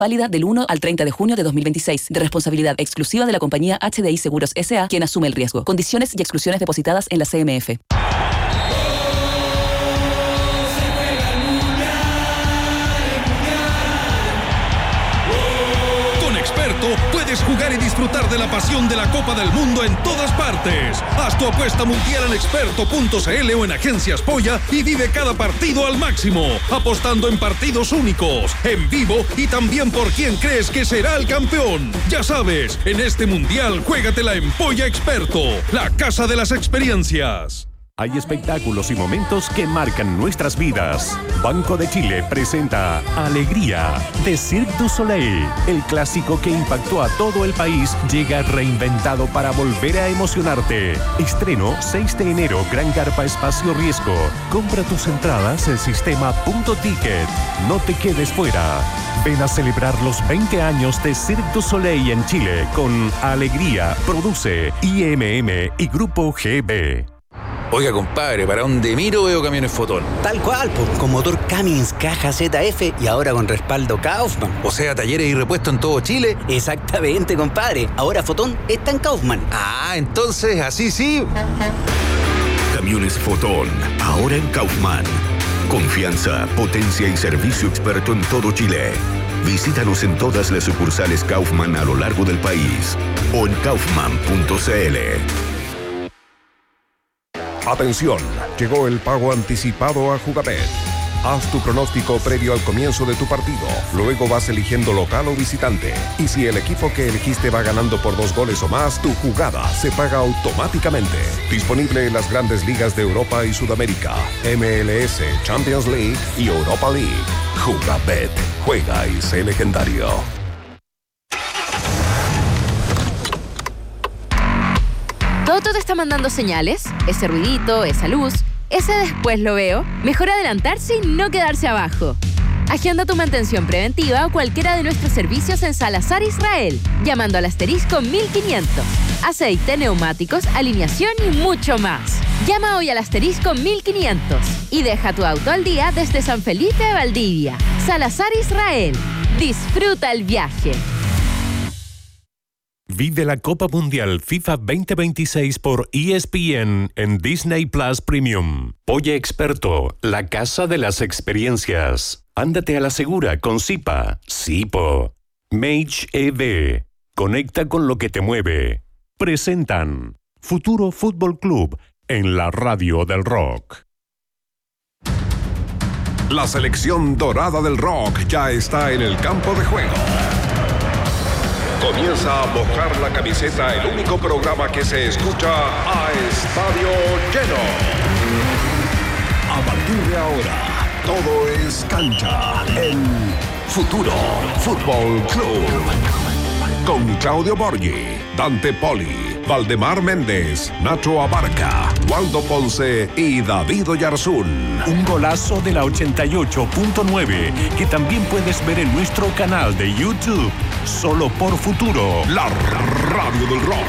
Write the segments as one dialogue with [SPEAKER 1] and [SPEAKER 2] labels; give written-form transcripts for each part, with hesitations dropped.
[SPEAKER 1] Válida del 1 al 30 de junio de 2026. De responsabilidad exclusiva de la compañía HDI Seguros S.A., quien asume el riesgo. Condiciones y exclusiones depositadas en la CMF.
[SPEAKER 2] Puedes jugar y disfrutar de la pasión de la Copa del Mundo en todas partes. Haz tu apuesta mundial en experto.cl o en Agencias Polla y vive cada partido al máximo, apostando en partidos únicos, en vivo y también por quién crees que será el campeón. Ya sabes, en este mundial juégatela en Polla Experto, la casa de las experiencias.
[SPEAKER 3] Hay espectáculos y momentos que marcan nuestras vidas. Banco de Chile presenta Alegría de Cirque du Soleil. El clásico que impactó a todo el país llega reinventado para volver a emocionarte. Estreno 6 de enero, Gran Carpa Espacio Riesgo. Compra tus entradas en sistema.ticket. No te quedes fuera. Ven a celebrar los 20 años de Cirque du Soleil en Chile con Alegría. Produce IMM y Grupo GB.
[SPEAKER 4] Oiga, compadre, para donde miro veo camiones Fotón.
[SPEAKER 5] Tal cual, con motor Cummins caja ZF y ahora con respaldo Kaufman.
[SPEAKER 4] O sea, talleres y repuestos en todo Chile.
[SPEAKER 5] Exactamente, compadre. Ahora Fotón está en Kaufman.
[SPEAKER 4] Ah, entonces, así sí.
[SPEAKER 6] Camiones Fotón, ahora en Kaufman. Confianza, potencia y servicio experto en todo Chile. Visítanos en todas las sucursales Kaufman a lo largo del país o en kaufman.cl.
[SPEAKER 7] Atención, llegó el pago anticipado a Jugabet. Haz tu pronóstico previo al comienzo de tu partido. Luego vas eligiendo local o visitante. Y si el equipo que elegiste va ganando por 2 goles o más, tu jugada se paga automáticamente. Disponible en las grandes ligas de Europa y Sudamérica, MLS, Champions League y Europa League. Jugabet. Juega y sé legendario.
[SPEAKER 8] ¿Toto te está mandando señales? Ese ruidito, esa luz, ese después lo veo. Mejor adelantarse y no quedarse abajo. Agenda tu mantención preventiva o cualquiera de nuestros servicios en Salazar Israel, llamando al asterisco 1500. Aceite, neumáticos, alineación y mucho más. Llama hoy al asterisco 1500 y deja tu auto al día desde San Felipe de Valdivia. Salazar Israel. Disfruta el viaje.
[SPEAKER 3] Vive la Copa Mundial FIFA 2026 por ESPN en Disney Plus Premium. Polla Experto, la casa de las experiencias. Ándate a la segura con Zipa, Zipo. Mage EV, conecta con lo que te mueve. Presentan Futuro Fútbol Club en la radio del rock.
[SPEAKER 7] La selección dorada del rock ya está en el campo de juego. Comienza a mojar la camiseta, el único programa que se escucha a estadio lleno. A partir de ahora, todo es cancha en Futuro Fútbol Club. Con Claudio Borghi, Dante Poli, Valdemar Méndez, Nacho Abarca, Waldo Ponce y David Oyarzún.
[SPEAKER 3] Un golazo de la 88.9 que también puedes ver en nuestro canal de YouTube. Solo por Futuro,
[SPEAKER 7] la radio del rock.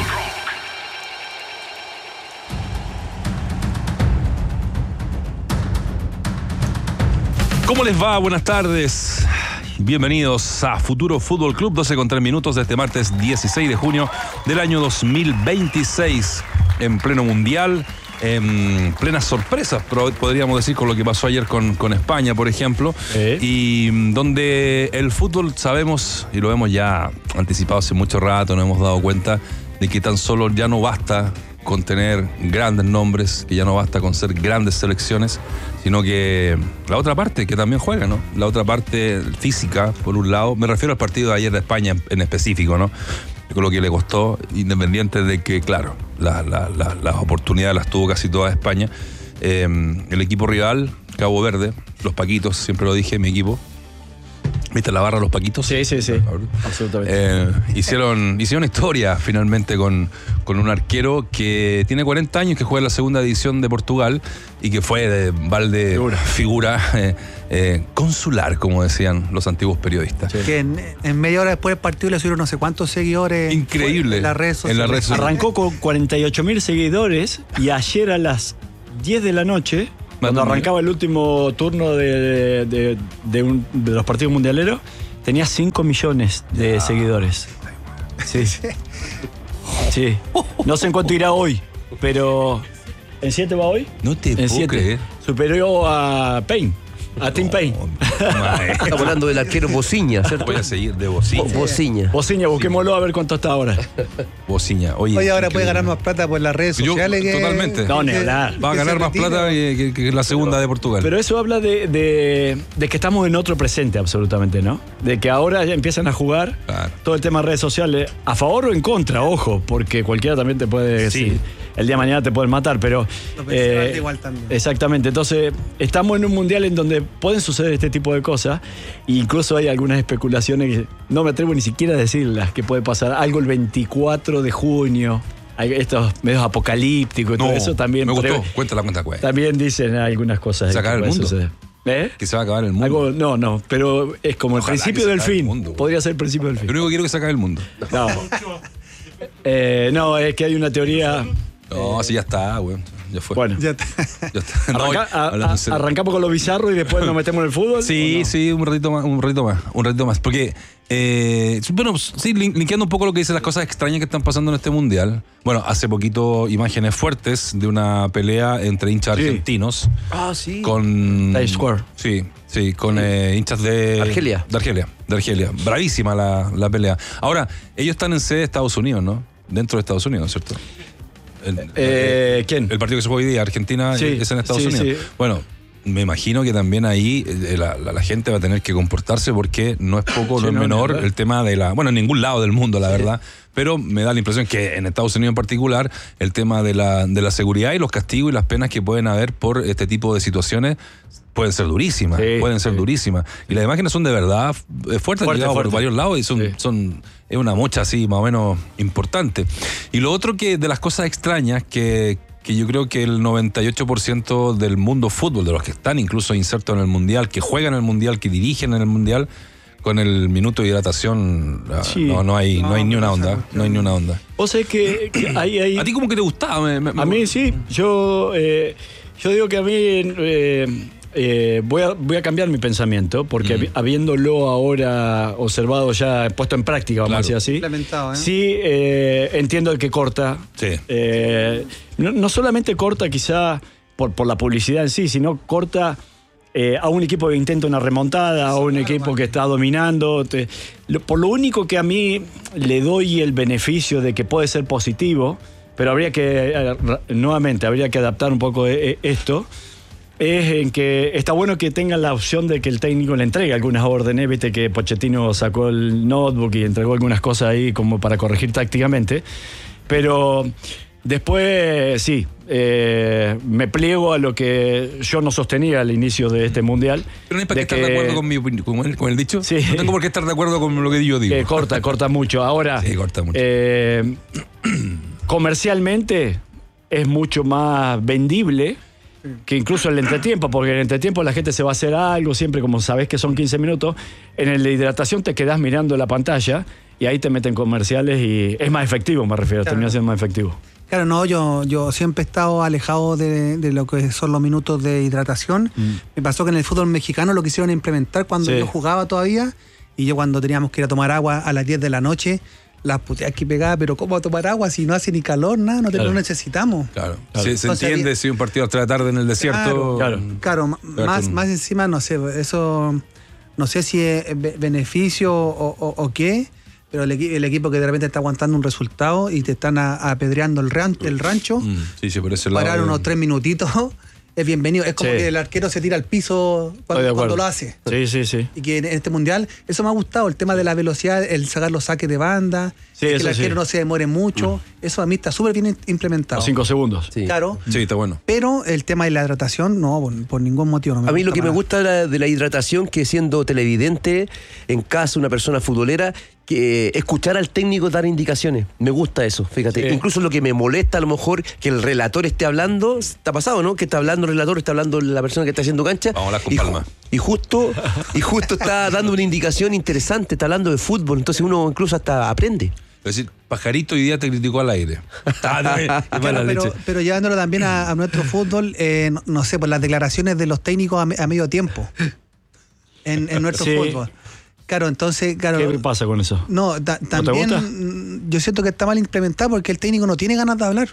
[SPEAKER 9] ¿Cómo les va? Buenas tardes. Bienvenidos a Futuro Fútbol Club, 12:03 de este martes 16 de junio del año 2026, en pleno mundial, en plenas sorpresas, podríamos decir, con lo que pasó ayer con España, por ejemplo, y donde el fútbol sabemos, y lo hemos ya anticipado hace mucho rato, nos hemos dado cuenta de que tan solo ya no basta con tener grandes nombres, que ya no basta con ser grandes selecciones, sino que la otra parte que también juega, ¿no? La otra parte física, por un lado, me refiero al partido de ayer de España en específico, ¿no? Con lo que le costó, independiente de que, claro, las oportunidades las tuvo casi toda España. El equipo rival, Cabo Verde, los Paquitos, siempre lo dije, mi equipo. ¿Viste la barra de los Paquitos?
[SPEAKER 10] Sí, absolutamente.
[SPEAKER 9] Hicieron historia finalmente con un arquero que tiene 40 años, que juega en la segunda división de Portugal y que fue de balde figura consular, como decían los antiguos periodistas.
[SPEAKER 10] Sí. Que en media hora después del partido le subieron no sé cuántos seguidores.
[SPEAKER 9] Increíble.
[SPEAKER 10] En las redes sociales. Arrancó con 48.000 seguidores y ayer a las 10 de la noche, cuando arrancaba el último turno de los partidos mundialeros, Tenía 5 millones de seguidores. Sí. Sí. No sé en cuánto irá hoy, pero... ¿En 7 va hoy?
[SPEAKER 9] No te puedo creer.
[SPEAKER 10] Superó a Payne. A Tim Payne.
[SPEAKER 11] Estamos hablando del arquero Bociña, ¿cierto?
[SPEAKER 9] Voy a seguir de Bociña.
[SPEAKER 10] Bociña, busquémoslo a ver cuánto está ahora.
[SPEAKER 9] Bociña.
[SPEAKER 12] Oye, ahora puede ganar más plata por las redes sociales.
[SPEAKER 9] Totalmente.
[SPEAKER 10] No, ni hablar.
[SPEAKER 9] Va a ganar más plata que la segunda de Portugal.
[SPEAKER 10] Pero eso habla de que estamos en otro presente, absolutamente, ¿no? De que ahora ya empiezan a jugar todo el tema de redes sociales, a favor o en contra, ojo, porque cualquiera también te puede decir. El día de mañana te pueden matar, pero...
[SPEAKER 12] igual también.
[SPEAKER 10] Exactamente. Entonces, estamos en un mundial en donde pueden suceder este tipo de cosas. E incluso hay algunas especulaciones que no me atrevo ni siquiera a decirlas, que puede pasar algo el 24 de junio. Hay estos medios apocalípticos y todo eso también.
[SPEAKER 9] Me gustó. Cuéntala.
[SPEAKER 10] También dicen algunas cosas.
[SPEAKER 9] ¿Se acaba el mundo? Que se va a acabar el mundo.
[SPEAKER 10] No, pero es como el principio del fin. Podría ser el principio del fin.
[SPEAKER 9] Lo único que quiero es que se acabe el mundo.
[SPEAKER 10] No. No, es que hay una teoría...
[SPEAKER 9] No, sí, ya está, güey. Ya fue.
[SPEAKER 10] Bueno.
[SPEAKER 12] Ya está.
[SPEAKER 10] Arrancamos con lo bizarro y después nos metemos en el fútbol.
[SPEAKER 9] Sí, un ratito más. Porque, bueno, sí, linkeando un poco lo que dicen las cosas extrañas que están pasando en este mundial. Bueno, hace poquito imágenes fuertes de una pelea entre hinchas argentinos.
[SPEAKER 11] Ah, sí.
[SPEAKER 9] Con...
[SPEAKER 10] Times Square.
[SPEAKER 9] Sí, con hinchas de
[SPEAKER 11] Argelia.
[SPEAKER 9] De Argelia. Bravísima la pelea. Ahora, ellos están en sede de Estados Unidos, ¿no? Dentro de Estados Unidos, ¿cierto?
[SPEAKER 10] ¿Quién?
[SPEAKER 9] El partido que se juega hoy día, Argentina, es en Estados Unidos. Sí. Bueno, me imagino que también ahí la gente va a tener que comportarse porque no es poco, no es menor el tema de la... Bueno, en ningún lado del mundo, la verdad, pero me da la impresión que en Estados Unidos en particular el tema de la seguridad y los castigos y las penas que pueden haber por este tipo de situaciones pueden ser durísimas, durísimas. Y las imágenes son de verdad fuertes, han llegado por varios lados y es una mocha así más o menos importante. Y lo otro que de las cosas extrañas que yo creo que el 98% del mundo fútbol, de los que están incluso insertos en el Mundial, que juegan en el Mundial, que dirigen en el Mundial, con el minuto de hidratación no hay ni una onda. No hay ni una onda.
[SPEAKER 10] O sea que hay...
[SPEAKER 9] ¿A ti como que te gustaba?
[SPEAKER 10] A mí sí. Yo digo que a mí... voy a cambiar mi pensamiento porque habiéndolo ahora observado, ya puesto en práctica, vamos a decir así.
[SPEAKER 12] Implementado,
[SPEAKER 10] Sí, entiendo el que corta.
[SPEAKER 9] Sí.
[SPEAKER 10] No solamente corta quizá por la publicidad en sí, sino corta a un equipo que intenta una remontada, a un equipo que está dominando. Por lo único que a mí le doy el beneficio de que puede ser positivo, pero habría que adaptar un poco esto. Es en que está bueno que tengan la opción de que el técnico le entregue algunas órdenes. Viste que Pochettino sacó el notebook y entregó algunas cosas ahí como para corregir tácticamente. Pero después me pliego a lo que yo no sostenía al inicio de este mundial.
[SPEAKER 9] Pero no hay para qué estar de acuerdo con el dicho.
[SPEAKER 10] Sí.
[SPEAKER 9] No tengo por qué estar de acuerdo con lo que yo digo.
[SPEAKER 10] Corta mucho. Ahora,
[SPEAKER 9] corta mucho.
[SPEAKER 10] Comercialmente es mucho más vendible que incluso el entretiempo, porque en el entretiempo la gente se va a hacer algo, siempre como sabés que son 15 minutos, en el de hidratación te quedás mirando la pantalla y ahí te meten comerciales y es más efectivo, me refiero, termina siendo más efectivo.
[SPEAKER 12] Claro, no, yo siempre he estado alejado de lo que son los minutos de hidratación. Me pasó que en el fútbol mexicano lo quisieron implementar cuando yo jugaba todavía, y yo cuando teníamos que ir a tomar agua a las 10 de la noche, las puteadas que pegaba, pero ¿cómo a tomar agua si no hace ni calor, nada? No lo necesitamos.
[SPEAKER 9] Claro. Se entiende si un partido a las 3 de la tarde en el desierto.
[SPEAKER 12] Claro, más encima, no sé, eso no sé si es beneficio o qué, pero el equipo que de repente está aguantando un resultado y te están apedreando el rancho,
[SPEAKER 9] por ese lado.
[SPEAKER 12] Parar unos 3 minutitos. Es bienvenido. Es como que el arquero se tira al piso cuando lo hace.
[SPEAKER 10] Sí.
[SPEAKER 12] Y que en este mundial, eso me ha gustado, el tema de la velocidad, el sacar los saques de banda, que el arquero no se demore mucho. Eso a mí está súper bien implementado.
[SPEAKER 10] Los 5 segundos.
[SPEAKER 12] Claro.
[SPEAKER 9] Sí, está bueno.
[SPEAKER 12] Pero el tema de la hidratación, no, por ningún motivo. No me
[SPEAKER 11] a mí lo que
[SPEAKER 12] nada.
[SPEAKER 11] me gusta de la hidratación, que siendo televidente, en casa, una persona futbolera, que escuchar al técnico dar indicaciones. Me gusta eso, fíjate. Sí. Incluso lo que me molesta a lo mejor que el relator esté hablando, ¿te ha pasado, no? Que está hablando el relator, está hablando la persona que está haciendo cancha.
[SPEAKER 9] Vamos a hablar con Palma.
[SPEAKER 11] Y justo está dando una indicación interesante, está hablando de fútbol, entonces uno incluso hasta aprende.
[SPEAKER 9] Es decir, Pajarito hoy día te criticó al aire.
[SPEAKER 12] Pero llevándolo también a nuestro fútbol, no sé, por las declaraciones de los técnicos a medio tiempo en nuestro fútbol. Claro, entonces, claro.
[SPEAKER 10] ¿Qué pasa con eso?
[SPEAKER 12] No, también yo siento que está mal implementado porque el técnico no tiene ganas de hablar.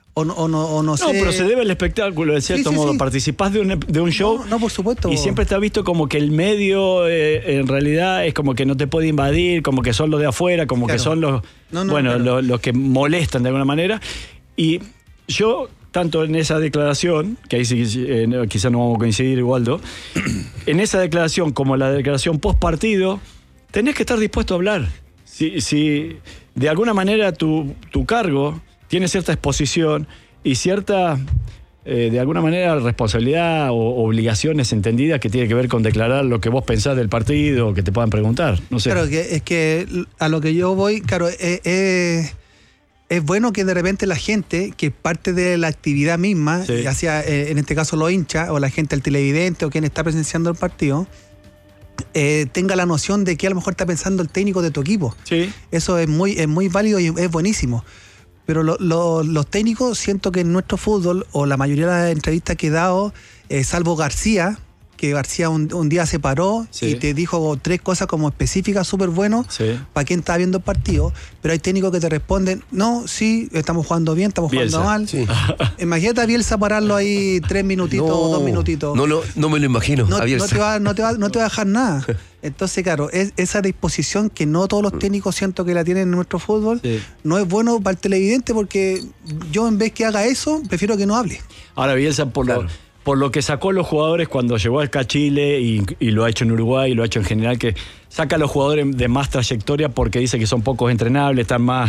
[SPEAKER 12] No sé.
[SPEAKER 10] Pero se debe al espectáculo, de cierto modo. Sí. Participás de un show.
[SPEAKER 12] No, por supuesto.
[SPEAKER 10] Y siempre está visto como que el medio, en realidad, es como que no te puede invadir, como que son los de afuera, como que son los los que molestan de alguna manera. Y yo, tanto en esa declaración, que ahí sí, quizás no vamos a coincidir, Waldo, en esa declaración como en la declaración post partido, tenés que estar dispuesto a hablar. Si de alguna manera tu cargo tiene cierta exposición y cierta, de alguna manera, responsabilidad o obligaciones entendidas que tiene que ver con declarar lo que vos pensás del partido o que te puedan preguntar. No sé.
[SPEAKER 12] Claro, es que a lo que yo voy, claro, es bueno que de repente la gente, que parte de la actividad misma, ya sea en este caso los hinchas o la gente, el televidente o quien está presenciando el partido, tenga la noción de que a lo mejor está pensando el técnico de tu equipo.
[SPEAKER 10] Sí.
[SPEAKER 12] Eso es muy válido y es buenísimo. Pero los técnicos, siento que en nuestro fútbol, o la mayoría de las entrevistas que he dado, salvo García, que García un día se paró y te dijo 3 cosas como específicas, súper buenos, para quien está viendo el partido, pero hay técnicos que te responden, no, sí, estamos jugando bien, estamos jugando mal. Sí. Imagínate a Bielsa pararlo ahí 3 minutitos o 2 minutitos.
[SPEAKER 11] No me lo imagino.
[SPEAKER 12] No te va a dejar nada. Entonces, claro, esa disposición que no todos los técnicos siento que la tienen en nuestro fútbol, no es bueno para el televidente, porque yo, en vez que haga eso, prefiero que no hable.
[SPEAKER 10] Ahora, Bielsa, por lo que sacó a los jugadores cuando llegó acá a Chile y lo ha hecho en Uruguay y lo ha hecho en general, que saca a los jugadores de más trayectoria porque dice que son pocos entrenables, están más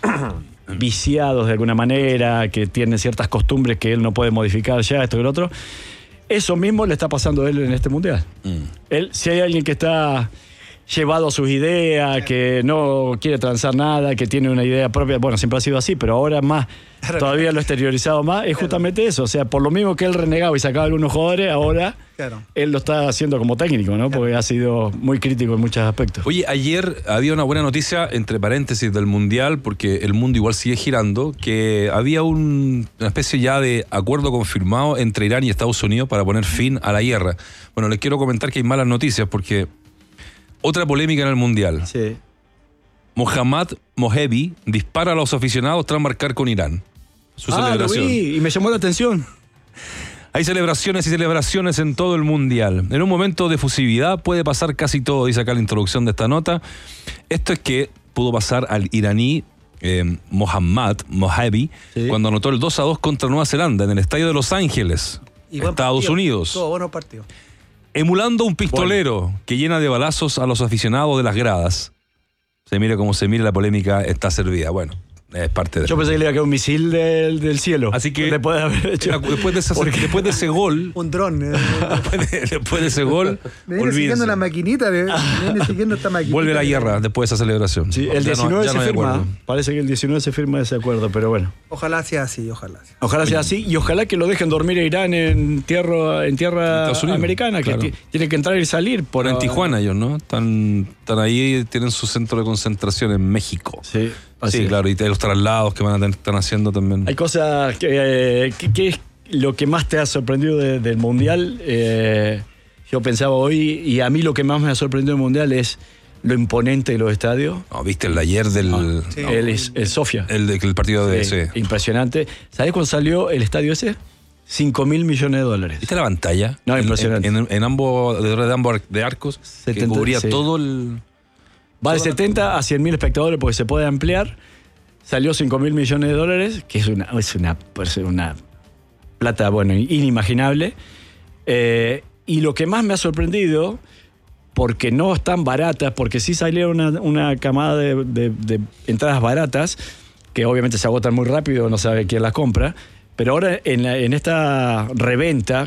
[SPEAKER 10] viciados de alguna manera, que tienen ciertas costumbres que él no puede modificar ya, esto y lo otro. Eso mismo le está pasando a él en este mundial. Él, si hay alguien que está llevado a sus ideas, que no quiere transar nada, que tiene una idea propia, bueno, siempre ha sido así, pero ahora más, todavía lo ha exteriorizado más, es justamente eso. O sea, por lo mismo que él renegaba y sacaba a algunos jugadores, ahora él lo está haciendo como técnico, ¿no? Porque ha sido muy crítico en muchos aspectos.
[SPEAKER 9] Oye, ayer había una buena noticia, entre paréntesis, del Mundial, porque el mundo igual sigue girando, que había una especie ya de acuerdo confirmado entre Irán y Estados Unidos para poner fin a la guerra. Bueno, les quiero comentar que hay malas noticias, porque otra polémica en el Mundial.
[SPEAKER 10] Sí.
[SPEAKER 9] Mohammad Mohebi dispara a los aficionados tras marcar con Irán. Su celebración.
[SPEAKER 10] Lo vi y me llamó la atención.
[SPEAKER 9] Hay celebraciones y celebraciones en todo el Mundial. En un momento de efusividad puede pasar casi todo, dice acá la introducción de esta nota. Esto es que pudo pasar al iraní Mohammad Mohebi cuando anotó el 2-2 contra Nueva Zelanda en el estadio de Los Ángeles, Estados Unidos.
[SPEAKER 12] Todo buenos partidos.
[SPEAKER 9] Emulando un pistolero que llena de balazos a los aficionados de las gradas. Se mire como se mire, la polémica está servida. Bueno, es parte de...
[SPEAKER 10] Yo pensé que le iba a caer un misil del cielo.
[SPEAKER 9] Así que
[SPEAKER 10] después de haber hecho...
[SPEAKER 9] después de ese gol...
[SPEAKER 12] Un dron.
[SPEAKER 9] Después de ese gol,
[SPEAKER 12] me viene siguiendo la maquinita, me viene siguiendo esta maquinita.
[SPEAKER 9] Vuelve la guerra después de esa celebración.
[SPEAKER 10] Sí, el 19 se firma. Parece que el 19 se firma ese acuerdo, pero bueno.
[SPEAKER 12] Ojalá sea así,
[SPEAKER 10] Ojalá sea así, y ojalá que lo dejen dormir a Irán en tierra americana, claro, que tiene que entrar y salir.
[SPEAKER 9] En Tijuana ellos, ¿no? Están ahí, tienen su centro de concentración en México.
[SPEAKER 10] Sí.
[SPEAKER 9] Sí, claro, y los traslados que están haciendo también.
[SPEAKER 10] Hay cosas ¿qué es lo que más te ha sorprendido del Mundial? Yo pensaba hoy, y a mí lo que más me ha sorprendido del Mundial es lo imponente de los estadios.
[SPEAKER 9] No, ¿viste el de ayer del...
[SPEAKER 10] el Sofía.
[SPEAKER 9] El partido de ese.
[SPEAKER 10] Impresionante. ¿Sabés cuándo salió el estadio ese? $5.000 millones.
[SPEAKER 9] ¿Viste la pantalla?
[SPEAKER 10] No, impresionante.
[SPEAKER 9] En ambos de arcos, 70, que cubría todo el...
[SPEAKER 10] Va de 70 a 100.000 espectadores porque se puede ampliar. Salió $5.000 millones, que es una plata, bueno, inimaginable. Y lo que más me ha sorprendido, porque no están baratas, porque sí salieron una camada de entradas baratas, que obviamente se agotan muy rápido, no sabe quién las compra. Pero ahora en esta reventa...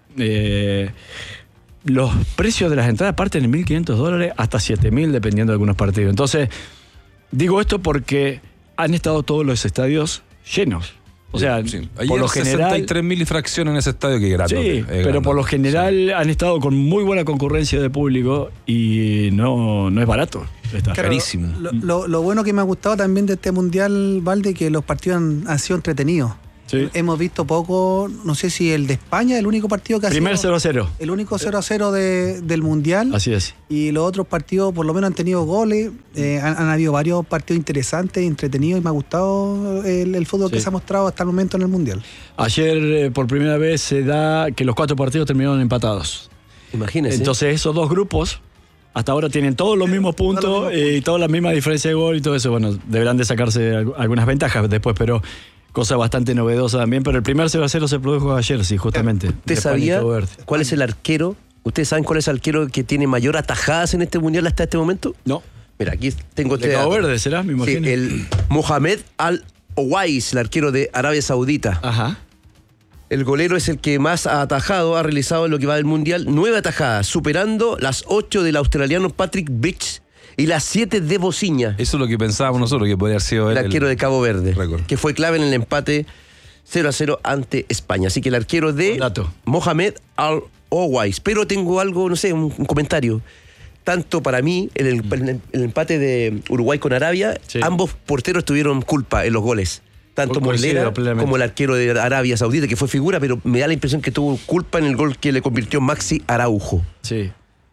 [SPEAKER 10] los precios de las entradas parten de $1.500 hasta $7.000 dependiendo de algunos partidos. Entonces, digo esto porque han estado todos los estadios llenos. O sea,
[SPEAKER 9] por lo general... 63.000 y fracción en ese estadio, que grato.
[SPEAKER 10] Sí, pero por lo general han estado con muy buena concurrencia de público y no es barato. Está carísimo.
[SPEAKER 12] Lo bueno que me ha gustado también de este Mundial, Valde, que los partidos han sido entretenidos.
[SPEAKER 10] Sí.
[SPEAKER 12] Hemos visto poco, no sé si el de España, el único partido que ha
[SPEAKER 10] Primer
[SPEAKER 12] sido
[SPEAKER 10] 0-0.
[SPEAKER 12] el único 0-0 del Mundial.
[SPEAKER 10] Así es.
[SPEAKER 12] Y los otros partidos por lo menos han tenido goles. Han habido varios partidos interesantes, entretenidos, y me ha gustado el fútbol que se ha mostrado hasta el momento en el Mundial.
[SPEAKER 10] Ayer por primera vez se da que los 4 partidos terminaron empatados.
[SPEAKER 11] Imagínense.
[SPEAKER 10] Entonces esos 2 grupos hasta ahora tienen todos los mismos puntos y toda la misma diferencia de gol y todo eso. Bueno, deberán de sacarse algunas ventajas después, pero cosa bastante novedosa también. Pero el primer 0-0 se produjo ayer, sí, justamente.
[SPEAKER 11] ¿Usted sabía cuál es el arquero? ¿Ustedes saben cuál es el arquero que tiene mayor atajadas en este Mundial hasta este momento?
[SPEAKER 10] No.
[SPEAKER 11] Mira, aquí tengo
[SPEAKER 10] de Cabo Verde, ¿será? Me imagino.
[SPEAKER 11] Sí, el Mohamed Al-Owais, el arquero de Arabia Saudita.
[SPEAKER 10] Ajá.
[SPEAKER 11] El golero es el que más ha atajado, ha realizado en lo que va del Mundial, 9 atajadas, superando las 8 del australiano Patrick Bridges y las 7 de Bociña.
[SPEAKER 9] Eso es lo que pensábamos nosotros, que podría haber sido
[SPEAKER 11] el arquero de Cabo Verde,
[SPEAKER 9] récord,
[SPEAKER 11] que fue clave en el empate 0-0 ante España. Así que el arquero de Mohamed Al-Owais. Pero tengo algo, no sé, un comentario. Tanto para mí, en el empate de Uruguay con Arabia, ambos porteros tuvieron culpa en los goles. Tanto Muslera como el arquero de Arabia Saudita, que fue figura, pero me da la impresión que tuvo culpa en el gol que le convirtió Maxi Araujo.
[SPEAKER 10] Sí.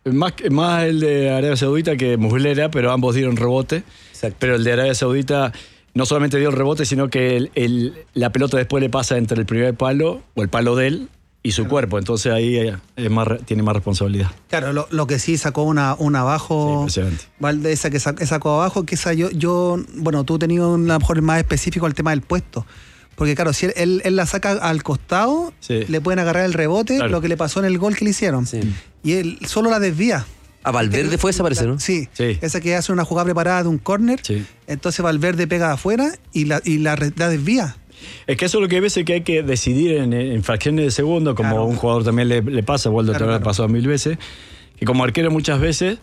[SPEAKER 10] Más el de Arabia Saudita que Muslera, pero ambos dieron rebote.
[SPEAKER 11] Exacto.
[SPEAKER 10] Pero el de Arabia Saudita no solamente dio el rebote, sino que la pelota después le pasa entre el primer palo, o el palo de él, y su cuerpo. Entonces ahí tiene más responsabilidad.
[SPEAKER 12] Claro, lo que sí sacó una abajo.
[SPEAKER 10] Sí, impresionante.
[SPEAKER 12] Valde, esa que sacó abajo, que esa bueno, tú tenías a lo mejor más específico el tema del puesto. Porque claro, si él la saca al costado, le pueden agarrar el rebote, lo que le pasó en el gol que le hicieron. Sí. Y él solo la desvía.
[SPEAKER 11] A Valverde fue esa, parece, ¿no?
[SPEAKER 12] Sí, esa que hace una jugada preparada de un córner. Entonces Valverde pega de afuera y la desvía.
[SPEAKER 10] Es que eso es lo que hay veces que hay que decidir en fracciones de segundo, como un jugador también le pasa, Waldo te lo ha pasado 1000 veces, que como arquero muchas veces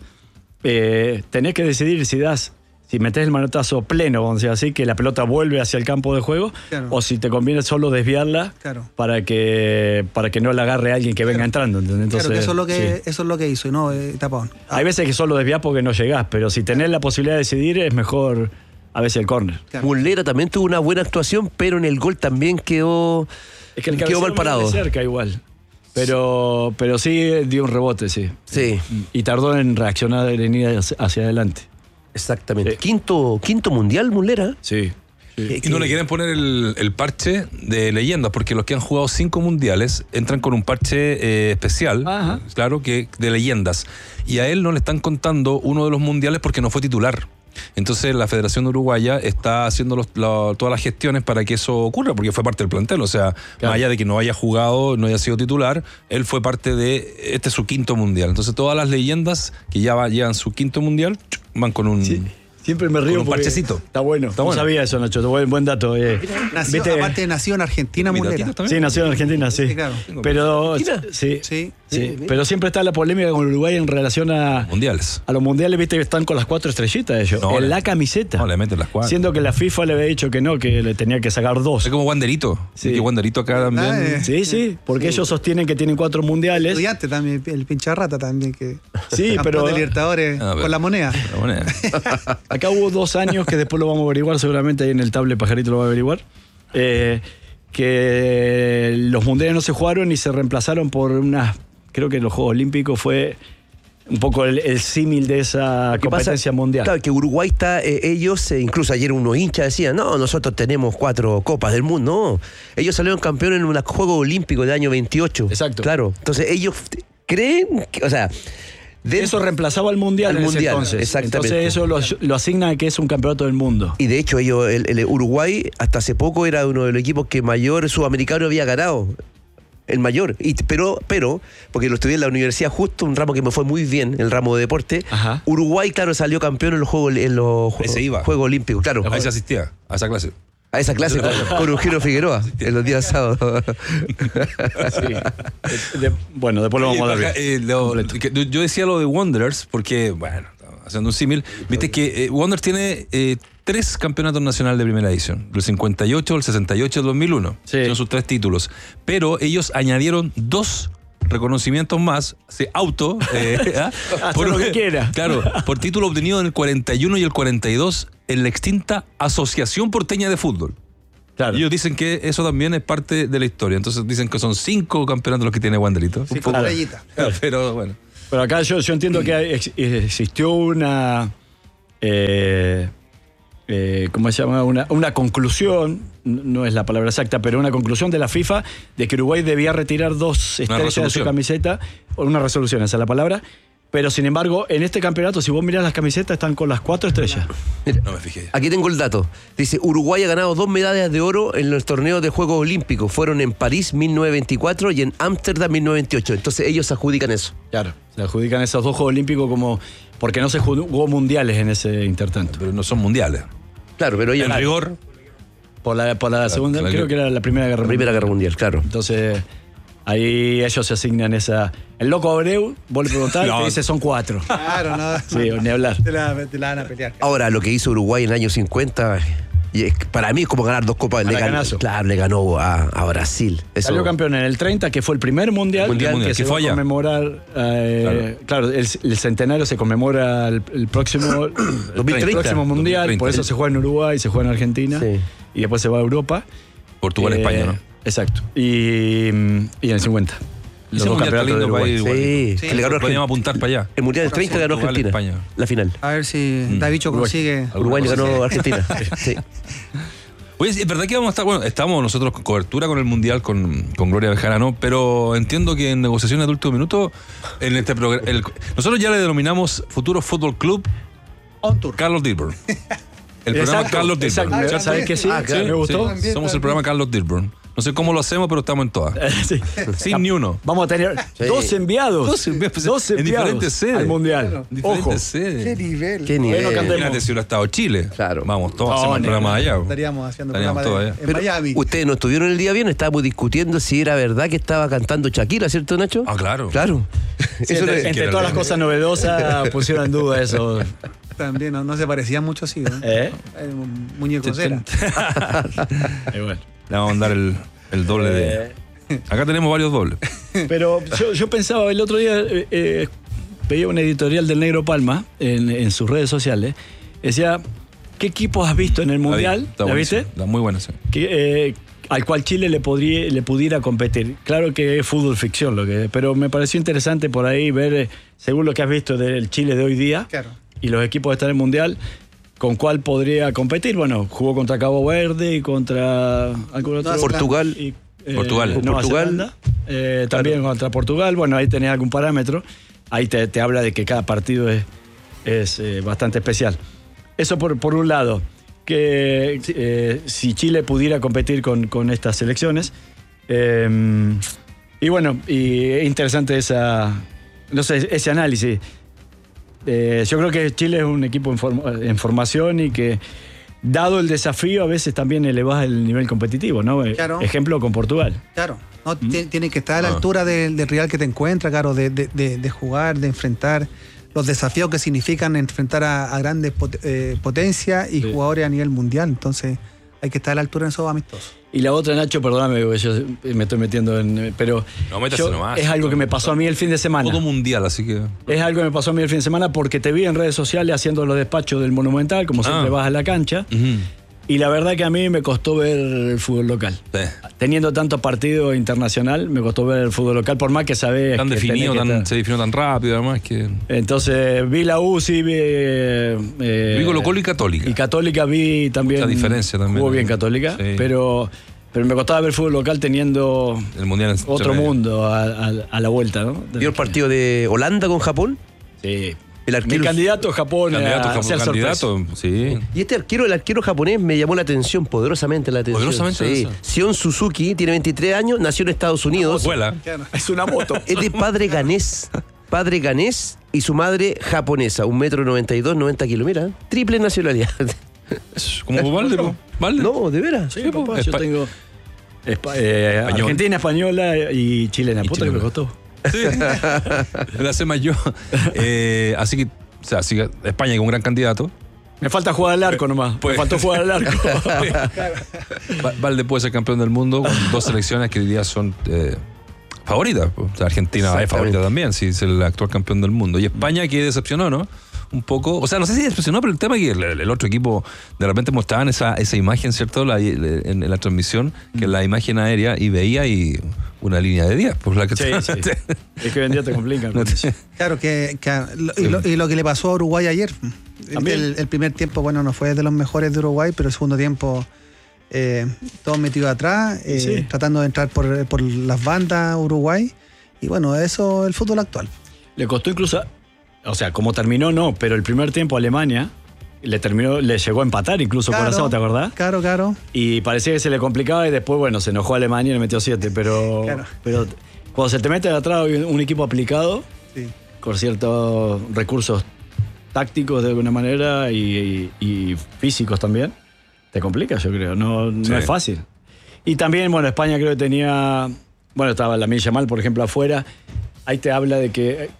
[SPEAKER 10] tenés que decidir si metés el manotazo pleno, vamos a decir así, que la pelota vuelve hacia el campo de juego, o si te conviene solo desviarla para que no la agarre alguien que venga entrando. Entonces,
[SPEAKER 12] que eso es lo que hizo, ¿no? Tapón.
[SPEAKER 10] Hay veces que solo desviás porque no llegás, pero si tenés la posibilidad de decidir es mejor a veces el córner.
[SPEAKER 11] Muslera también tuvo una buena actuación, pero en el gol también quedó mal parado.
[SPEAKER 10] De cerca igual. Pero sí dio un rebote, sí. Y tardó en reaccionar, en ir hacia adelante.
[SPEAKER 11] Exactamente. Quinto mundial, Muslera.
[SPEAKER 10] Sí.
[SPEAKER 9] Y no le quieren poner el parche de leyendas, porque los que han jugado 5 mundiales entran con un parche especial, claro, que de leyendas. Y a él no le están contando uno de los mundiales porque no fue titular. Entonces la Federación Uruguaya está haciendo todas las gestiones para que eso ocurra, porque fue parte del plantel. O sea, más allá de que no haya jugado, no haya sido titular, él fue parte de este su 5º mundial. Entonces todas las leyendas que ya llevan su 5º mundial van con un...
[SPEAKER 10] Siempre me río
[SPEAKER 9] con un parchecito.
[SPEAKER 10] Está bueno. No sabía eso, Nacho. Buen dato.
[SPEAKER 12] Aparte nació en Argentina, Muslera.
[SPEAKER 10] Sí, nació en Argentina, sí. Claro. Pero sí. Pero siempre está la polémica con Uruguay en relación a
[SPEAKER 9] mundiales.
[SPEAKER 10] A los mundiales, viste que están con las 4 estrellitas ellos. En la camiseta.
[SPEAKER 9] No, le meten las 4.
[SPEAKER 10] Siendo que la FIFA le había dicho que no, que le tenía que sacar 2.
[SPEAKER 9] Es como Wanderito. Sí, que Wanderito acá también.
[SPEAKER 10] Sí, porque ellos sostienen que tienen 4 mundiales.
[SPEAKER 12] Estudiante también, el pincharrata también, que
[SPEAKER 10] sí, pero
[SPEAKER 12] de Libertadores con la moneda.
[SPEAKER 10] Acá hubo 2 años, que después lo vamos a averiguar, seguramente ahí en el tablet Pajarito lo va a averiguar, que los mundiales no se jugaron y se reemplazaron por creo que los Juegos Olímpicos fue un poco el símil de esa competencia mundial.
[SPEAKER 11] Claro, que Uruguay está, ellos, incluso ayer unos hinchas decían, no, nosotros tenemos 4 copas del mundo. No, ellos salieron campeones en un Juego Olímpico del año 28.
[SPEAKER 10] Exacto.
[SPEAKER 11] Claro, entonces ellos creen,
[SPEAKER 10] eso reemplazaba al mundial en ese entonces.
[SPEAKER 11] Exactamente.
[SPEAKER 10] Entonces eso lo asigna a que es un campeonato del mundo.
[SPEAKER 11] Y de hecho el Uruguay hasta hace poco era uno de los equipos que mayor sudamericano había ganado. El mayor. Pero, porque lo estudié en la universidad justo, un ramo que me fue muy bien, el ramo de deporte. Uruguay, claro, salió campeón en los Juegos Olímpicos. Claro.
[SPEAKER 9] A esa asistía, a esa clase.
[SPEAKER 11] A esa clase con Eugenio Figueroa en los días sábados.
[SPEAKER 10] Bueno, después lo vamos a dar.
[SPEAKER 9] Yo decía lo de Wanderers porque, bueno, haciendo un símil, viste que Wanderers tiene 3 campeonatos nacionales de primera edición, del 58, el 68 y el 2001. Son sus 3 títulos. Pero ellos añadieron 2 reconocimientos más,
[SPEAKER 10] por lo que quiera.
[SPEAKER 9] Claro, por título obtenido en el 41 y el 42 en la extinta Asociación Porteña de Fútbol.
[SPEAKER 10] Claro.
[SPEAKER 9] Y ellos dicen que eso también es parte de la historia. Entonces dicen que son 5 campeonatos los que tiene Wanderito.
[SPEAKER 12] Sí, con estrellita.
[SPEAKER 9] Pero bueno.
[SPEAKER 10] Pero acá yo entiendo que existió una... ¿cómo se llama? Una conclusión, no es la palabra exacta, pero una conclusión de la FIFA de que Uruguay debía retirar 2 estrellas de su camiseta. Una resolución, esa es la palabra. Pero sin embargo, en este campeonato, si vos mirás las camisetas, están con las 4 estrellas.
[SPEAKER 11] Mira,
[SPEAKER 9] no me fijé.
[SPEAKER 11] Aquí tengo el dato. Dice, Uruguay ha ganado 2 medallas de oro en los torneos de Juegos Olímpicos. Fueron en París 1924 y en Ámsterdam 1928. Entonces ellos se adjudican eso.
[SPEAKER 10] Claro, se adjudican esos 2 Juegos Olímpicos como... Porque no se jugó mundiales en ese intertanto.
[SPEAKER 9] Pero no son mundiales.
[SPEAKER 11] Claro, pero ellos...
[SPEAKER 9] En rigor...
[SPEAKER 10] Por la segunda, creo que era la Primera Guerra Mundial.
[SPEAKER 11] Primera Guerra Mundial, claro.
[SPEAKER 10] Entonces... Ahí ellos se asignan esa... El loco Abreu, vos le preguntás y te dice son 4.
[SPEAKER 12] Claro, no.
[SPEAKER 10] Sí, ni hablar.
[SPEAKER 12] Te la van a pelear.
[SPEAKER 11] Ahora, lo que hizo Uruguay en el año 50, para mí es como ganar 2 copas. Claro, le ganó a Brasil. Eso.
[SPEAKER 10] Salió campeón en el 30, que fue el primer mundial que se va a conmemorar. Claro, el centenario se conmemora el próximo, 2030, el próximo mundial. 2030. Por eso se juega en Uruguay, se juega en Argentina. Sí. Y después se va a Europa.
[SPEAKER 9] Portugal, España, ¿no?
[SPEAKER 10] Exacto. Y en el 50.
[SPEAKER 9] Los dos campeonatos de Uruguay.
[SPEAKER 11] Sí. Que le ganó
[SPEAKER 9] podríamos apuntar para allá.
[SPEAKER 11] El Mundial del 30 ganó Argentina. España. La final.
[SPEAKER 12] A ver si Davicho consigue.
[SPEAKER 11] Uruguay le ganó a Argentina. Sí.
[SPEAKER 9] Oye, es verdad que vamos a estar, bueno, estamos nosotros con cobertura con el Mundial con Gloria Bejarano, pero entiendo que en negociaciones de último minuto, en este programa, nosotros ya le denominamos Futuro Fútbol Club
[SPEAKER 12] On Tour.
[SPEAKER 9] Carlos Dilburn. El programa Carlos Dilburn.
[SPEAKER 10] ¿Ya sabes que sí?
[SPEAKER 9] Claro, me gustó. Sí. Somos el programa Carlos Dilburn. No sé cómo lo hacemos, pero estamos en todas.
[SPEAKER 10] Sí.
[SPEAKER 9] Sin ni uno.
[SPEAKER 10] Vamos a tener 2 enviados.
[SPEAKER 9] 2 enviados. En diferentes sedes.
[SPEAKER 10] Al Mundial.
[SPEAKER 12] Claro.
[SPEAKER 9] Diferentes sedes.
[SPEAKER 12] Qué nivel.
[SPEAKER 11] Qué nivel.
[SPEAKER 9] Imagínate si hubiera estado Chile.
[SPEAKER 11] Claro.
[SPEAKER 9] Vamos, todos hacemos el programa allá.
[SPEAKER 12] Estaríamos haciendo el programa en Miami.
[SPEAKER 11] Ustedes no estuvieron el día viernes, estábamos discutiendo si era verdad que estaba cantando Shakira, ¿cierto, Nacho?
[SPEAKER 9] Ah, claro.
[SPEAKER 11] Claro.
[SPEAKER 10] Sí, entre todas las cosas novedosas pusieron en duda eso.
[SPEAKER 12] También no se parecía mucho así, ¿no? Muñeco cera.
[SPEAKER 10] Bueno.
[SPEAKER 9] Le vamos a mandar el doble de... Acá tenemos varios dobles.
[SPEAKER 10] Pero yo pensaba, el otro día veía una editorial del Negro Palma en sus redes sociales. Decía, ¿qué equipos has visto en el Mundial? ¿La viste?
[SPEAKER 9] Está muy buena, sí.
[SPEAKER 10] Al cual Chile le pudiera competir. Claro que es fútbol ficción, pero me pareció interesante por ahí ver, según lo que has visto del Chile de hoy día, claro, y los equipos que están en el Mundial, ¿con cuál podría competir? Bueno, jugó contra Cabo Verde y contra
[SPEAKER 11] Portugal.
[SPEAKER 10] Portugal. También contra Portugal. Bueno, ahí tenés algún parámetro. Ahí te habla de que cada partido es bastante especial. Eso por un lado. Que si Chile pudiera competir con estas selecciones. Y bueno, es interesante ese análisis. Yo creo que Chile es un equipo en formación y que, dado el desafío, a veces también elevas el nivel competitivo, ¿no? Claro. Ejemplo con Portugal.
[SPEAKER 12] Claro, no, tiene que estar a la altura del rival que te encuentra, claro, de jugar, de enfrentar los desafíos que significan enfrentar a grandes potencias y jugadores a nivel mundial. Entonces hay que estar a la altura en esos amistosos.
[SPEAKER 10] Y la otra, Nacho, perdóname, yo me estoy metiendo en... Pero es algo que me pasó a mí el fin de semana.
[SPEAKER 9] Todo mundial, así que...
[SPEAKER 10] Es algo que me pasó a mí el fin de semana porque te vi en redes sociales haciendo los despachos del Monumental, como siempre vas a la cancha. Y la verdad que a mí me costó ver el fútbol local. Sí. Teniendo tanto partido internacional, me costó ver el fútbol local, por más que sabés...
[SPEAKER 9] Se definió tan rápido, además que...
[SPEAKER 10] Entonces, vi la UCI,
[SPEAKER 9] vi Colo-Colo y Católica.
[SPEAKER 10] Y Católica vi también...
[SPEAKER 9] Mucha diferencia también.
[SPEAKER 10] Jugó bien Católica, sí. Pero me costaba ver el fútbol local teniendo
[SPEAKER 9] el mundial
[SPEAKER 10] otro mundo a la vuelta, ¿no?
[SPEAKER 11] ¿Vio el partido de Holanda con Japón?
[SPEAKER 10] Sí. Mi candidato Japón a ser sorpresa.
[SPEAKER 9] Sí.
[SPEAKER 11] Y el arquero japonés me llamó poderosamente la atención. Sí. Sion Suzuki tiene 23 años, nació en Estados Unidos.
[SPEAKER 9] Vuela.
[SPEAKER 10] Es una moto.
[SPEAKER 11] Es de padre ganés y su madre japonesa, 1,92 m, 90 kilos. Mira, triple nacionalidad.
[SPEAKER 9] ¿Como Valde? ¿Valde?
[SPEAKER 11] No, de veras.
[SPEAKER 10] Sí, papá, yo tengo Argentina, española y chilena. Puta que me costó.
[SPEAKER 9] Sí. La sé más yo. Así que España es un gran candidato.
[SPEAKER 10] Me falta jugar al arco nomás. Me faltó jugar al arco.
[SPEAKER 9] Valde puede ser campeón del mundo con 2 selecciones que hoy día son favoritas. O sea, Argentina es favorita también, si es el actual campeón del mundo. Y España, que decepcionó, ¿no? un poco. O sea, no sé si decepcionó, pero el tema es que el otro equipo de repente mostraban esa imagen, ¿cierto? En la transmisión, que es la imagen aérea, y veía y una línea de 10. Pues la que
[SPEAKER 10] sí. Es que hoy en día te complican.
[SPEAKER 12] Claro, y lo que le pasó a Uruguay ayer. El primer tiempo, bueno, no fue de los mejores de Uruguay, pero el segundo tiempo todo metido atrás, tratando de entrar por las bandas Uruguay. Y bueno, eso es el fútbol actual.
[SPEAKER 10] Le costó incluso, o sea, como terminó no, pero el primer tiempo a Alemania le llegó a empatar incluso Curazao, ¿te acordás?
[SPEAKER 12] Claro.
[SPEAKER 10] Y parecía que se le complicaba y después, bueno, se enojó a Alemania y le metió 7, pero cuando se te mete de atrás un equipo aplicado, con ciertos recursos tácticos de alguna manera y físicos también, te complica, yo creo, no es fácil. Y también, bueno, España creo que tenía, bueno, estaba Lamine Yamal, por ejemplo, afuera, ahí te habla de que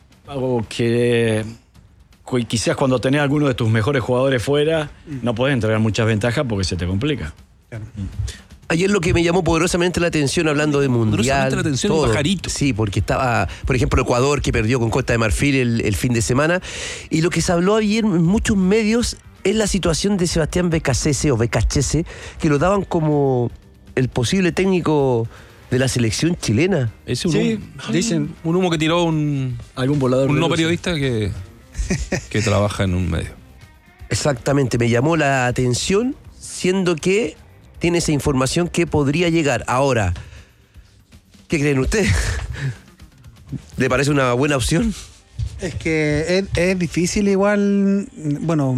[SPEAKER 10] quizás cuando tenés alguno de tus mejores jugadores fuera, no podés entregar muchas ventajas porque se te complica.
[SPEAKER 12] Claro.
[SPEAKER 11] Ayer lo que me llamó poderosamente la atención, hablando de mundial,
[SPEAKER 9] la atención, todo. Pajarito.
[SPEAKER 11] Sí, porque estaba, por ejemplo, Ecuador, que perdió con Costa de Marfil el fin de semana, y lo que se habló ayer en muchos medios es la situación de Sebastián Becachese, que lo daban como el posible técnico de la selección chilena.
[SPEAKER 9] Es dicen un humo que tiró algún volador, un no periodista que trabaja en un medio.
[SPEAKER 11] Exactamente, me llamó la atención, siendo que tiene esa información que podría llegar. Ahora, ¿qué creen ustedes? ¿Le parece una buena opción?
[SPEAKER 12] Es que es difícil igual, bueno,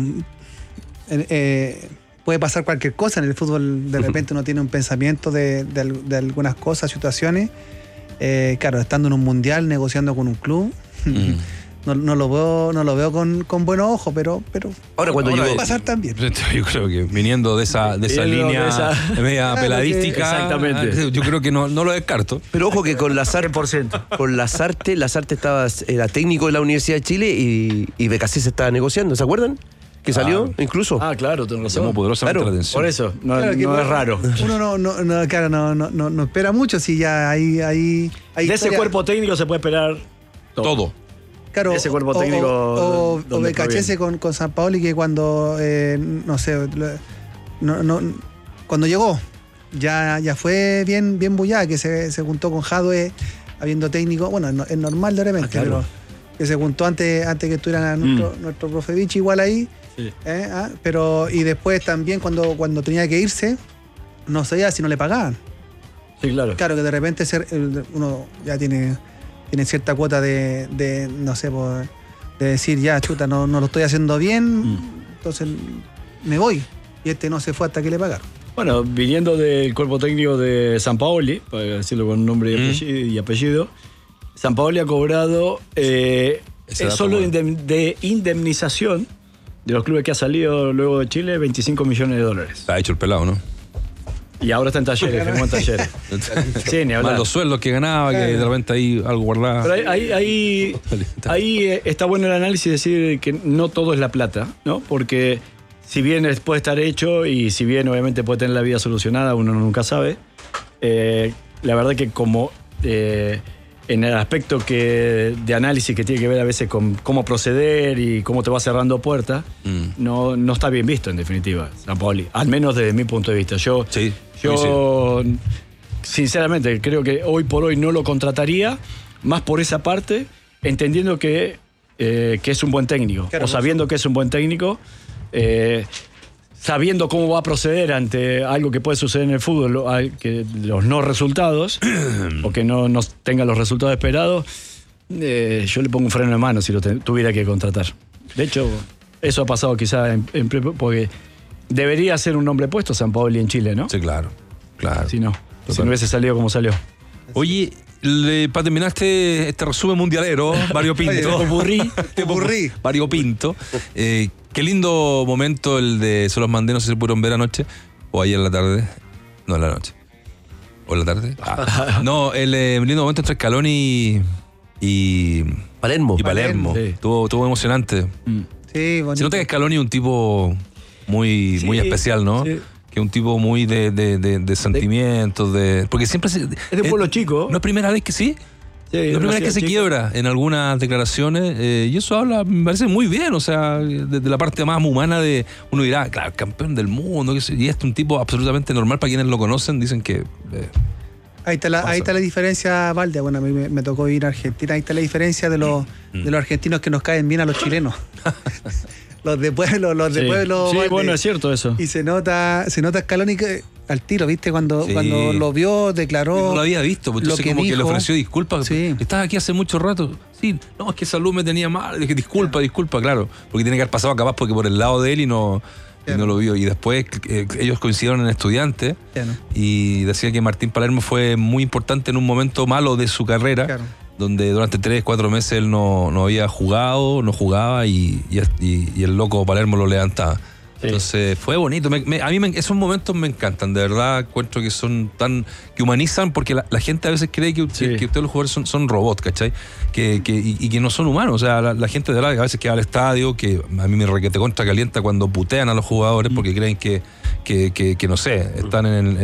[SPEAKER 12] puede pasar cualquier cosa en el fútbol. De repente uno tiene un pensamiento de algunas cosas, situaciones. Claro, estando en un mundial, negociando con un club, no lo veo con buenos ojos, pero
[SPEAKER 11] ahora
[SPEAKER 12] puede pasar también.
[SPEAKER 9] Yo creo que viniendo de esa línea media peladística,
[SPEAKER 10] exactamente.
[SPEAKER 9] Yo creo que no lo descarto.
[SPEAKER 11] Pero ojo que con Lazarte,
[SPEAKER 10] 100%.
[SPEAKER 11] Con Lazarte era técnico de la Universidad de Chile y Becachese estaba negociando, ¿se acuerdan? Que salió incluso.
[SPEAKER 10] Claro, tenés razón.
[SPEAKER 9] Llamó poderosamente la atención.
[SPEAKER 10] Por eso, no es raro.
[SPEAKER 12] Uno no espera mucho si ya hay
[SPEAKER 10] de ese cuerpo técnico se puede esperar todo.
[SPEAKER 12] Claro,
[SPEAKER 10] ese cuerpo técnico
[SPEAKER 12] o Becachese con Sampaoli, que cuando cuando llegó ya fue bien bullada, que se juntó con Jadwe habiendo técnico, bueno, es normal de repente, pero que se juntó antes que estuviera nuestro profe Vichy igual ahí. Sí. Pero y después también cuando tenía que irse, no sabía si no le pagaban.
[SPEAKER 10] Sí, claro.
[SPEAKER 12] Claro que de repente uno ya tiene cierta cuota de no sé, de decir ya, chuta, no lo estoy haciendo bien, entonces me voy. Y no se fue hasta que le pagaron.
[SPEAKER 10] Bueno, viniendo del cuerpo técnico de Sampaoli, para decirlo con nombre y apellido, Sampaoli ha cobrado solo de indemnización de los clubes que ha salido luego de Chile, $25 millones.
[SPEAKER 9] Está hecho el pelado, ¿no?
[SPEAKER 10] Y ahora está en Talleres, firmó en Talleres. Sí, ni hablar.
[SPEAKER 9] Más los sueldos que ganaba, que de repente ahí algo guardaba.
[SPEAKER 10] Pero ahí está bueno el análisis de decir que no todo es la plata, ¿no? Porque si bien puede estar hecho y si bien obviamente puede tener la vida solucionada, uno nunca sabe, la verdad que como en el aspecto de análisis que tiene que ver a veces con cómo proceder y cómo te va cerrando puertas, no está bien visto en definitiva, Sampaoli, al menos desde mi punto de vista. Yo sinceramente creo que hoy por hoy no lo contrataría, más por esa parte, entendiendo que es un buen técnico, o sabiendo que es un buen técnico, sabiendo cómo va a proceder ante algo que puede suceder en el fútbol, que los no resultados, o que no tenga los resultados esperados, yo le pongo un freno de mano si lo tuviera que contratar. De hecho, eso ha pasado quizás porque debería ser un nombre puesto Sampaoli en Chile, ¿no?
[SPEAKER 9] Sí, claro.
[SPEAKER 10] Si no hubiese salido como salió.
[SPEAKER 9] Oye, para terminar este resumen mundialero, variopinto. Variopinto. Qué lindo momento el de Se los mandé, no sé si se pudieron ver anoche o ayer en la tarde. No, en la noche. ¿O en la tarde? No, el lindo momento entre Scaloni y
[SPEAKER 11] Palermo.
[SPEAKER 9] Sí. Estuvo emocionante.
[SPEAKER 12] Sí, bonito.
[SPEAKER 9] Se nota que Scaloni es un tipo muy especial, ¿no? Sí. Que es un tipo muy de sentimientos, porque siempre
[SPEAKER 10] es de pueblo chico.
[SPEAKER 9] ¿No es primera vez que sí? La primera vez que se quiebra en algunas declaraciones, y eso habla, me parece muy bien, o sea, desde la parte más humana de, uno dirá, claro, campeón del mundo, y este es un tipo absolutamente normal para quienes lo conocen, dicen que...
[SPEAKER 12] Ahí está la diferencia, Valde. Bueno, a mí me tocó ir a Argentina. Ahí está la diferencia de los argentinos que nos caen bien a los chilenos. Los de pueblo,
[SPEAKER 10] Sí,
[SPEAKER 12] Valde.
[SPEAKER 10] bueno, es cierto eso.
[SPEAKER 12] Y se nota Scaloni que al tiro, ¿viste? Cuando lo vio, declaró.
[SPEAKER 9] No lo había visto, pues, entonces como que le ofreció disculpas.
[SPEAKER 12] Sí.
[SPEAKER 9] Estás aquí hace mucho rato. Sí, no, es que salud me tenía mal. Dije, disculpa, claro. Porque tiene que haber pasado capaz porque por el lado de él y no lo vio. Y después ellos coincidieron en Estudiantes y decía que Martín Palermo fue muy importante en un momento malo de su carrera, donde durante 3-4 meses él no había jugado, no jugaba y el loco Palermo lo levantaba. Entonces fue bonito. A mí esos momentos me encantan, de verdad. Encuentro que son que humanizan, porque la gente a veces cree que ustedes los jugadores son robots, ¿cachai? Y que no son humanos. O sea, la gente de verdad a veces que va al estadio, que a mí me requete contra calienta cuando putean a los jugadores porque creen que no sé, están en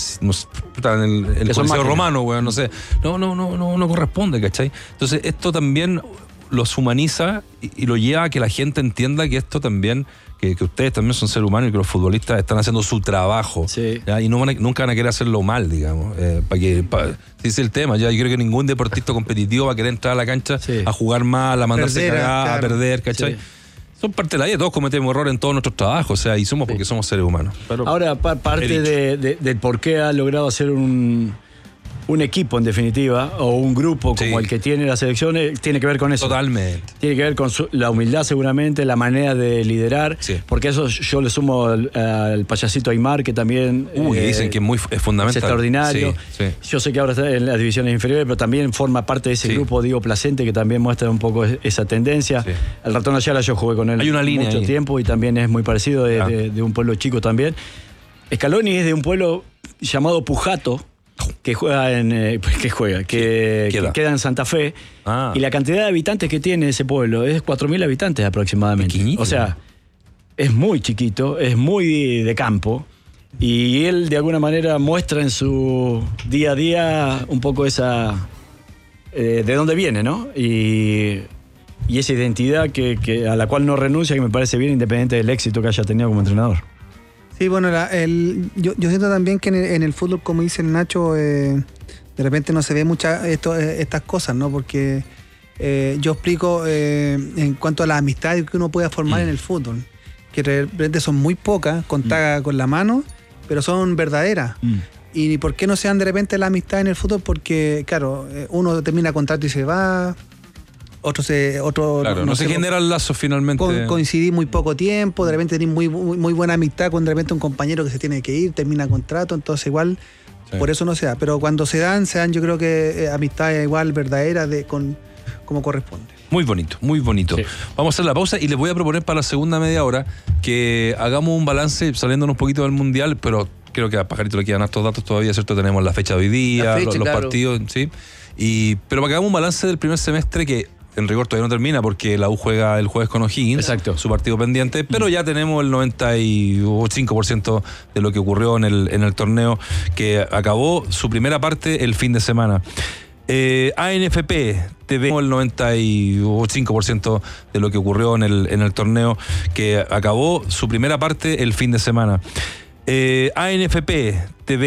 [SPEAKER 9] el Coliseo Romano, weón, no sé. No corresponde, ¿cachai? Entonces esto también los humaniza y lo lleva a que la gente entienda que esto también, que ustedes también son seres humanos y que los futbolistas están haciendo su trabajo, ¿ya? Y nunca van a querer hacerlo mal, digamos, si es el tema. Ya yo creo que ningún deportista competitivo va a querer entrar a la cancha a jugar mal, a mandarse cagada, a perder, ¿cachai? Son parte de la vida, todos cometemos errores en todos nuestros trabajos, o sea, y somos porque somos seres humanos. Pero,
[SPEAKER 10] ahora, parte del por qué ha logrado hacer un equipo, en definitiva, o un grupo como el que tiene la selección, tiene que ver con eso.
[SPEAKER 9] Totalmente.
[SPEAKER 10] Tiene que ver con la humildad, seguramente, la manera de liderar, porque eso yo le sumo al payasito Aymar, que también...
[SPEAKER 9] dicen que es fundamental.
[SPEAKER 10] Es extraordinario.
[SPEAKER 9] Sí.
[SPEAKER 10] Yo sé que ahora está en las divisiones inferiores, pero también forma parte de ese grupo, Diego Placente, que también muestra un poco esa tendencia. El Ratón Ayala, yo jugué con él mucho tiempo y también es muy parecido, de un pueblo chico también. Scaloni es de un pueblo llamado Pujato, que queda en Santa Fe, y la cantidad de habitantes que tiene ese pueblo es 4.000 habitantes aproximadamente.
[SPEAKER 9] Pequeñito.
[SPEAKER 10] O sea, es muy chiquito, es muy de campo, y él de alguna manera muestra en su día a día un poco esa de dónde viene, ¿no? Y esa identidad que a la cual no renuncia, que me parece bien, independiente del éxito que haya tenido como entrenador.
[SPEAKER 12] Sí, bueno, yo siento también que en el fútbol, como dice el Nacho, de repente no se ve muchas estas cosas, ¿no? Porque yo explico en cuanto a las amistades que uno puede formar en el fútbol, que de repente son muy pocas, contadas con la mano, pero son verdaderas. ¿Y por qué no se dan de repente las amistades en el fútbol? Porque, claro, uno termina contrato y se va...
[SPEAKER 9] Claro, no se genera el lazo finalmente.
[SPEAKER 12] Coincidí muy poco tiempo, de repente tenés muy buena amistad con de repente un compañero que se tiene que ir, termina contrato, entonces igual por eso no se da. Pero cuando se dan yo creo que amistades igual verdaderas como corresponde.
[SPEAKER 9] Muy bonito, muy bonito. Vamos a hacer la pausa y les voy a proponer para la segunda media hora que hagamos un balance saliéndonos un poquito del Mundial, pero creo que a Pajarito le quedan estos datos todavía, ¿cierto? Tenemos la fecha de hoy día, los partidos, ¿sí? Pero para que hagamos un balance del primer semestre que en rigor todavía no termina porque la U juega el jueves con O'Higgins, su partido pendiente, pero ya tenemos el 95% de lo que ocurrió en el torneo, que acabó su primera parte el fin de semana. ANFP TV, el 95% de lo que ocurrió en el torneo, que acabó su primera parte el fin de semana. ANFP TV